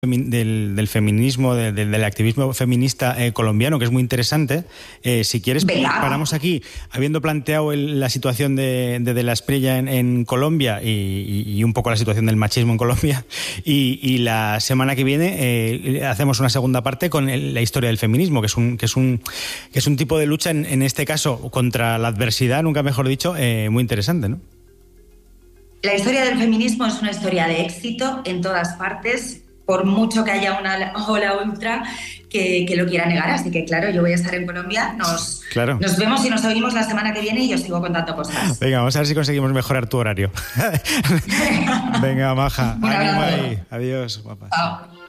del feminismo, del activismo feminista colombiano, que es muy interesante. Si quieres, paramos aquí, habiendo planteado la situación de la Espriella en Colombia y un poco la situación del machismo en Colombia, y la semana que viene hacemos una segunda parte con la historia del feminismo, que es un tipo de lucha, en este caso, contra la adversidad, nunca mejor dicho, muy interesante, ¿no? La historia del feminismo es una historia de éxito en todas partes, por mucho que haya una ola ultra que lo quiera negar. Así que, claro, yo voy a estar en Colombia. Claro. Nos vemos y nos oímos la semana que viene y os sigo contando cosas. Venga, vamos a ver si conseguimos mejorar tu horario. Venga, Maja, ánimo ahí. Adiós, guapa. Chao.